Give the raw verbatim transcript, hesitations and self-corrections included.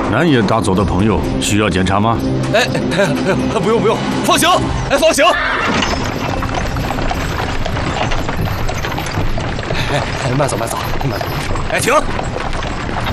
南野大佐的朋友需要检查吗？ 哎哎哎，不用不用，放行，哎放行。哎哎，慢走慢走慢走，哎停。